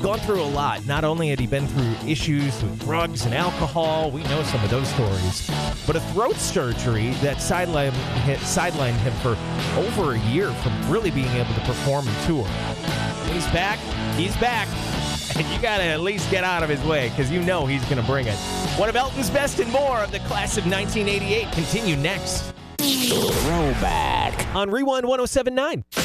gone through a lot. Not only had he been through issues with drugs and alcohol, we know some of those stories, but a throat surgery that sidelined him for over a year from really being able to perform and tour. He's back. And you got to at least get out of his way because you know he's going to bring it. One of Elton's best and more of the class of 1988 continue next. Throwback On Rewind 107.9.